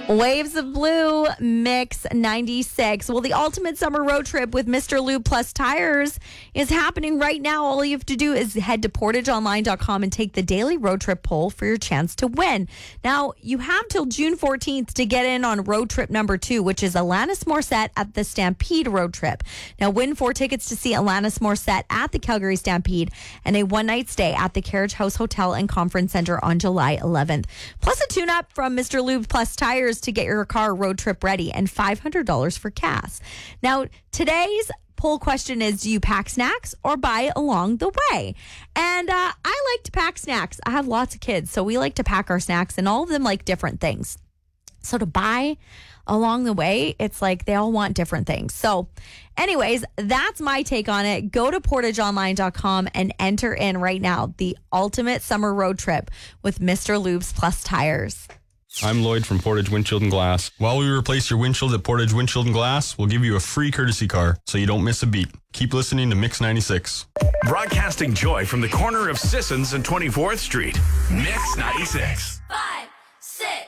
Waves of Blue, Mix 96. Well, the ultimate summer road trip with Mr. Lube Plus Tires is happening right now. All you have to do is head to portageonline.com and take the daily road trip poll for your chance to win. Now, you have till June 14th to get in on road trip number 2, which is Alanis Morissette at the Stampede road trip. Now, win 4 tickets to see Alanis Morissette at the Calgary Stampede and a one-night stay at the Carriage House Hotel and Conference Center on July 11th. Plus a tune-up from Mr. Lube Plus Tires to get your car road trip ready and $500 for gas. Now, today's poll question is, do you pack snacks or buy along the way? And I like to pack snacks. I have lots of kids, so we like to pack our snacks, and all of them like different things. So to buy along the way, it's like they all want different things. So anyways, that's my take on it. Go to portageonline.com and enter in right now the ultimate summer road trip with Mr. Lubes Plus Tires. I'm Lloyd from Portage Windshield and Glass. While we replace your windshield at Portage Windshield and Glass, we'll give you a free courtesy car so you don't miss a beat. Keep listening to Mix 96. Broadcasting joy from the corner of Sissons and 24th Street. Mix 96. 5, 6.